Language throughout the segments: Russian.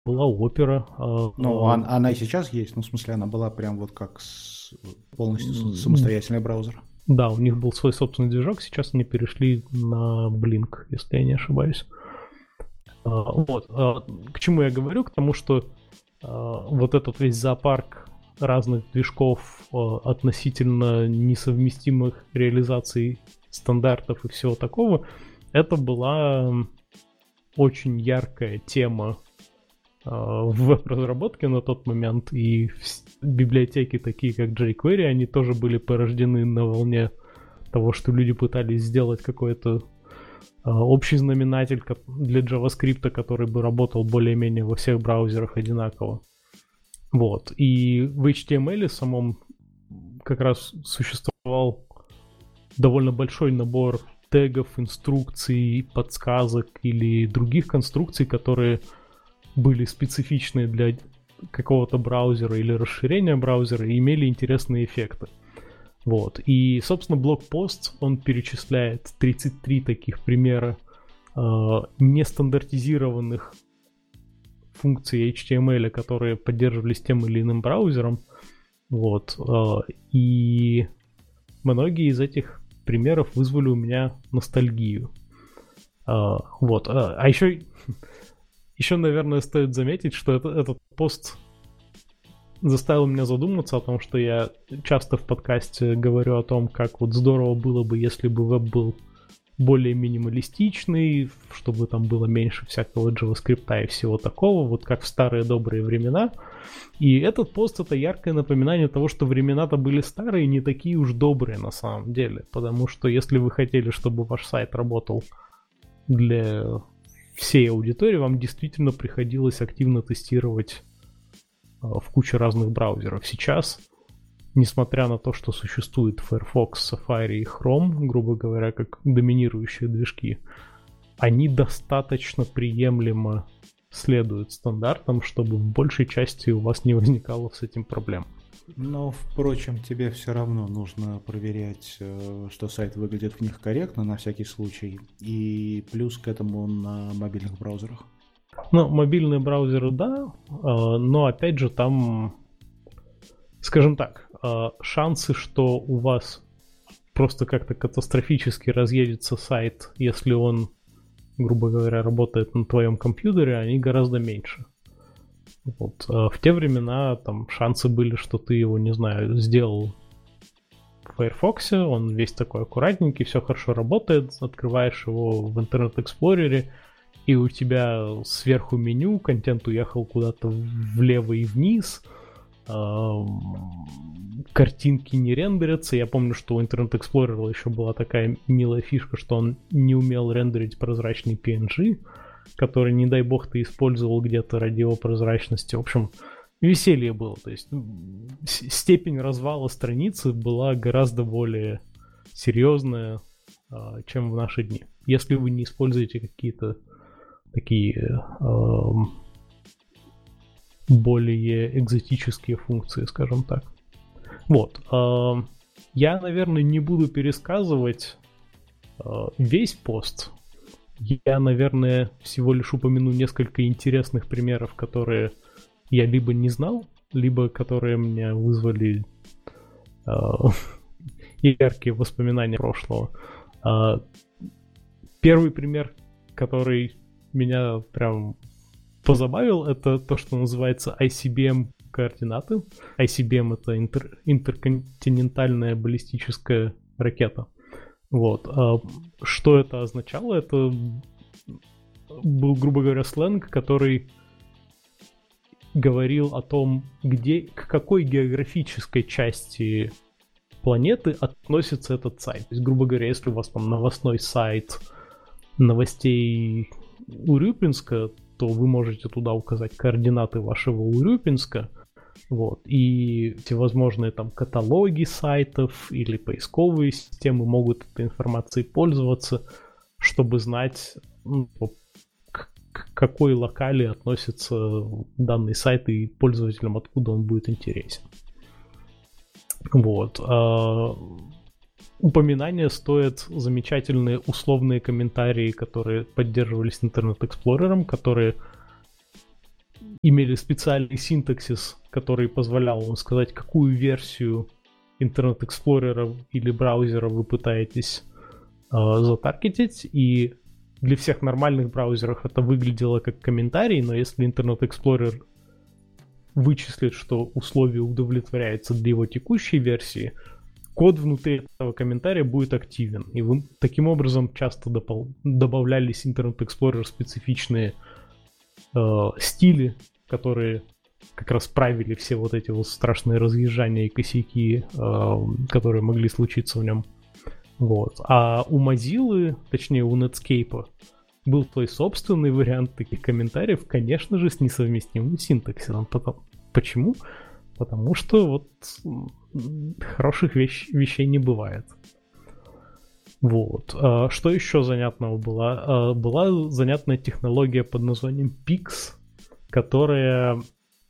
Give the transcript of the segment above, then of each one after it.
была Opera. Ну, она и сейчас есть, ну, в смысле, она была прям вот как полностью самостоятельный браузер. Да, у них был свой собственный движок, сейчас они перешли на Blink, если я не ошибаюсь. Вот. К чему я говорю? К тому, что вот этот весь зоопарк разных движков относительно несовместимых реализаций стандартов и всего такого, это была очень яркая тема в веб-разработке на тот момент, и библиотеки такие как jQuery, они тоже были порождены на волне того, что люди пытались сделать какой-то общий знаменатель для JavaScript, который бы работал более-менее во всех браузерах одинаково. Вот. И в HTML самом как раз существовал довольно большой набор тегов, инструкций, подсказок или других конструкций, которые были специфичны для какого-то браузера или расширения браузера и имели интересные эффекты. Вот. И, собственно, блокпост, он перечисляет 33 таких примера нестандартизированных функций HTML, которые поддерживались тем или иным браузером. Вот. И многие из этих примеров вызвали у меня ностальгию. Вот. А еще, наверное, стоит заметить, что этот пост заставил меня задуматься о том, что я часто в подкасте говорю о том, как вот здорово было бы, если бы веб был более минималистичный, чтобы там было меньше всякого JavaScript и всего такого, вот как в старые добрые времена. И этот пост — это яркое напоминание того, что времена-то были старые, не такие уж добрые на самом деле. Потому что если вы хотели, чтобы ваш сайт работал для всей аудитории, вам действительно приходилось активно тестировать в куче разных браузеров. Сейчас, несмотря на то, что существует Firefox, Safari и Chrome, грубо говоря, как доминирующие движки, они достаточно приемлемо следуют стандартам, чтобы в большей части у вас не возникало с этим проблем. Но, впрочем, тебе все равно нужно проверять, что сайт выглядит в них корректно на всякий случай, и плюс к этому на мобильных браузерах. Ну, мобильные браузеры, да, но опять же там, скажем так, шансы, что у вас просто как-то катастрофически разъедется сайт, если он, грубо говоря, работает на твоем компьютере, они гораздо меньше. Вот. В те времена там шансы были, что ты его, не знаю, сделал в Firefox, он весь такой аккуратненький, все хорошо работает, открываешь его в Internet Explorer, и у тебя сверху меню, контент уехал куда-то влево и вниз, картинки не рендерятся. Я помню, что у Internet Explorer еще была такая милая фишка, что он не умел рендерить прозрачный PNG, который, не дай бог, ты использовал где-то ради его прозрачности. В общем, веселье было. То есть степень развала страницы была гораздо более серьезная, чем в наши дни. Если вы не используете какие-то такие более экзотические функции, скажем так. Вот. Я, наверное, не буду пересказывать весь пост. Я, наверное, всего лишь упомяну несколько интересных примеров, которые я либо не знал, либо которые мне вызвали яркие воспоминания прошлого. Первый пример, который меня прям позабавил, это то, что называется ICBM координаты. ICBM — это интерконтинентальная баллистическая ракета. Вот. Что это означало? Это был, грубо говоря, сленг, который говорил о том, к какой географической части планеты относится этот сайт. То есть, грубо говоря, если у вас там новостной сайт новостей Урюпинска, то вы можете туда указать координаты вашего Урюпинска, вот, и всевозможные там каталоги сайтов или поисковые системы могут этой информацией пользоваться, чтобы знать, к какой локали относится данный сайт и пользователям, откуда он будет интересен. Вот. Упоминания стоят замечательные условные комментарии, которые поддерживались Internet Explorer, которые имели специальный синтаксис, который позволял вам сказать, какую версию интернет-эксплорера или браузера вы пытаетесь затаргетить, и для всех нормальных браузеров это выглядело как комментарий, но если интернет-эксплорер вычислит, что условие удовлетворяется для его текущей версии, код внутри этого комментария будет активен. И вы таким образом часто добавлялись интернет-эксплорер специфичные стили, которые как раз правили все вот эти вот страшные разъезжания и косяки, которые могли случиться в нем. Вот. А у Mozilla, точнее у Netscape, был твой собственный вариант таких комментариев, конечно же, с несовместимым синтаксисом. Почему? Потому что вот хороших вещей не бывает. Вот. Что еще занятного было? Была занятная технология под названием PIX, которая,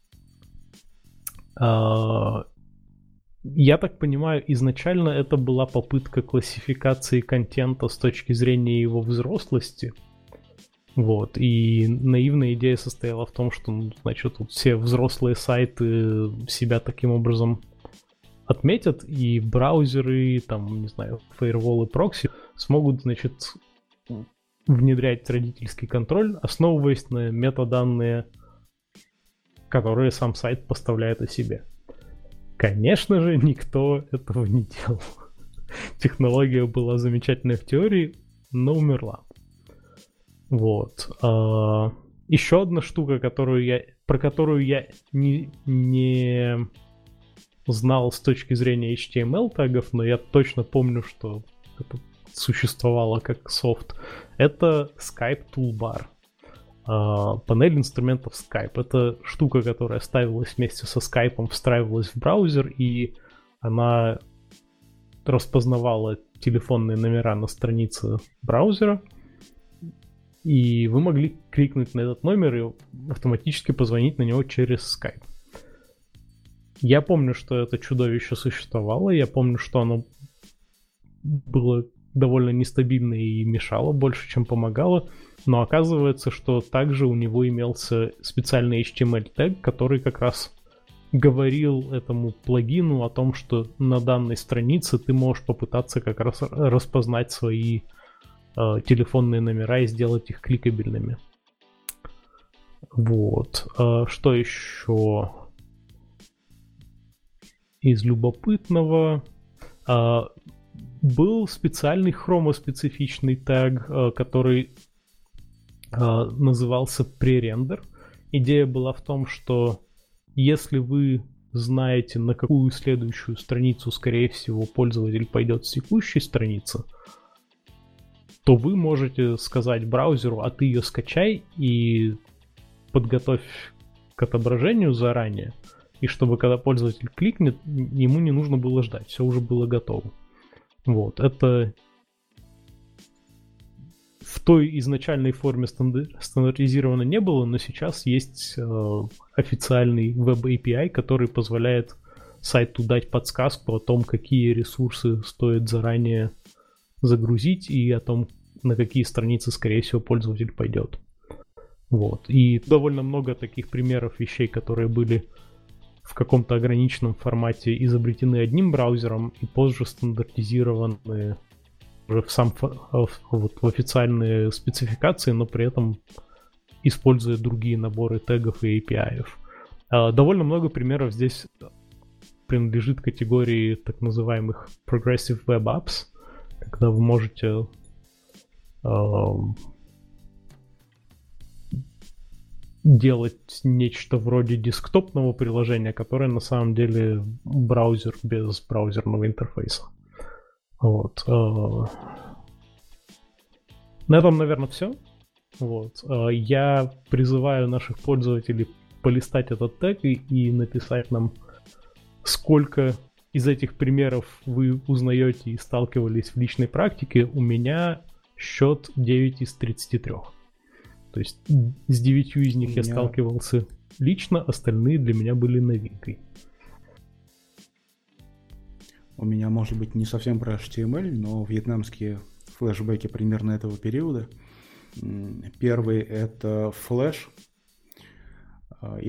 я так понимаю, изначально это была попытка классификации контента с точки зрения его взрослости. Вот. И наивная идея состояла в том, что, значит, вот все взрослые сайты себя таким образом отметят, и браузеры, там, не знаю, фаерволы, прокси смогут, значит, внедрять родительский контроль, основываясь на метаданные, которые сам сайт поставляет о себе. Конечно же, никто этого не делал. Технология была замечательная в теории, но умерла. Вот. Еще одна штука, про которую я не знал с точки зрения HTML тегов, но я точно помню, что это существовало как софт, это Skype Toolbar. Панель инструментов Skype. Это штука, которая ставилась вместе со Skype, встраивалась в браузер, и она распознавала телефонные номера на странице браузера, и вы могли кликнуть на этот номер и автоматически позвонить на него через Skype. Я помню, что это чудовище существовало, я помню, что оно было довольно нестабильно и мешало больше, чем помогало, но оказывается, что также у него имелся специальный HTML-тег, который как раз говорил этому плагину о том, что на данной странице ты можешь попытаться как раз распознать свои телефонные номера и сделать их кликабельными. Вот. Что еще из любопытного? Был специальный хромоспецифичный тег, который назывался пререндер. Идея была в том, что если вы знаете, на какую следующую страницу, скорее всего, пользователь пойдет с текущей страницы, то вы можете сказать браузеру, а ты ее скачай и подготовь к отображению заранее, и чтобы когда пользователь кликнет, ему не нужно было ждать, все уже было готово. Вот, это в той изначальной форме стандартизировано не было, но сейчас есть официальный Web API, который позволяет сайту дать подсказку о том, какие ресурсы стоит заранее загрузить и о том, на какие страницы, скорее всего, пользователь пойдет. Вот. И довольно много таких примеров вещей, которые были в каком-то ограниченном формате изобретены одним браузером и позже стандартизированы уже в официальные спецификации, но при этом используя другие наборы тегов и API. Довольно много примеров здесь принадлежит категории так называемых Progressive Web Apps, когда вы можете делать нечто вроде десктопного приложения, которое на самом деле браузер без браузерного интерфейса. Вот. На этом, наверное, все. Вот. Я призываю наших пользователей полистать этот тег и написать нам, сколько из этих примеров вы узнаете и сталкивались в личной практике. У меня счет 9 из 33. То есть с 9 из них я сталкивался лично, остальные для меня были новинкой. У меня, может быть, не совсем про HTML, но вьетнамские флешбеки примерно этого периода. Первый — это Flash.